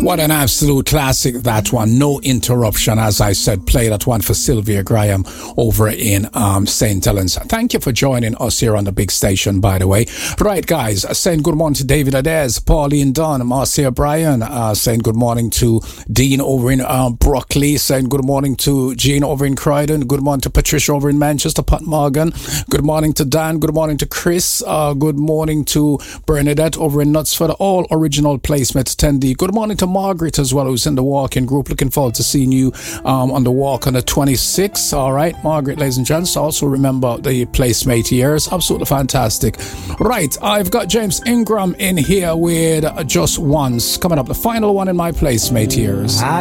What an absolute classic, that one. No interruption, as I said. Play that one for Sylvia Graham over in St. Helens. Thank you for joining us here on the big station, by the way. Right, guys, saying good morning to David Adez, Pauline Dunn, Marcia Bryan, saying good morning to Dean over in Brockley, saying good morning to Jean over in Croydon, good morning to Patricia over in Manchester, Pat Morgan, good morning to Dan, good morning to Chris, good morning to Bernadette over in Knutsford, all original placements attendee. Good morning to Margaret as well, who's in the walking group. Looking forward to seeing you on the walk on the 26th. All right, Margaret, ladies and gents. Also remember the placemate here is absolutely fantastic. Right, I've got James Ingram in here with Just Once. Coming up, the final one in my placemate here is